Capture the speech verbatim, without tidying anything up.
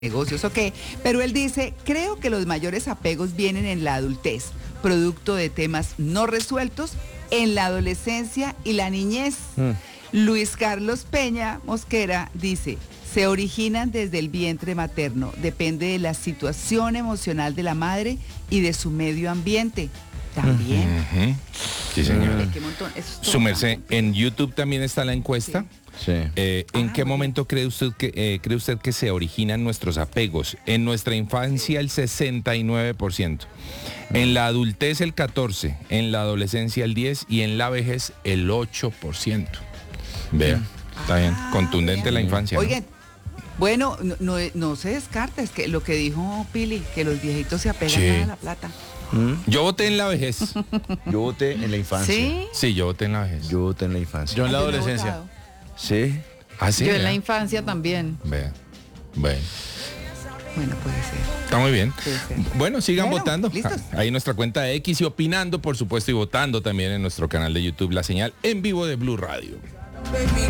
negocios, ok, pero él dice, creo que los mayores apegos vienen en la adultez, producto de temas no resueltos en la adolescencia y la niñez. Mm. Luis Carlos Peña Mosquera dice, se originan desde el vientre materno, depende de la situación emocional de la madre y de su medio ambiente. También. Uh-huh. Sí, señor. ¿Qué montón? Eso es Su merced, en YouTube también está la encuesta. Sí. Sí. Eh, ¿En ah, qué momento cree usted que eh, cree usted que se originan nuestros apegos? En nuestra infancia el sesenta y nueve por ciento, en la adultez el catorce por ciento, en la adolescencia el diez por ciento y en la vejez el ocho por ciento. Vea, está bien, ah, contundente bien. La infancia. ¿No? Oigan, bueno, no, no, no se descarta, es que lo que dijo Pili, que los viejitos se apegan Sí. a la plata. ¿Mm? Yo voté en la vejez. Yo voté en la infancia. ¿Sí? Sí, yo voté en la vejez. Yo voté en la infancia. Yo en la Yo no he adolescencia. votado. Sí. ¿Ah, sí? Yo en Vea. la infancia también. Vea. Bueno. Bueno, puede ser. Está muy bien. Puede ser. Bueno, sigan Bueno, votando. ¿listos? Ahí en nuestra cuenta de X y opinando, por supuesto, y votando también en nuestro canal de YouTube, La Señal en vivo de Blue Radio. Baby,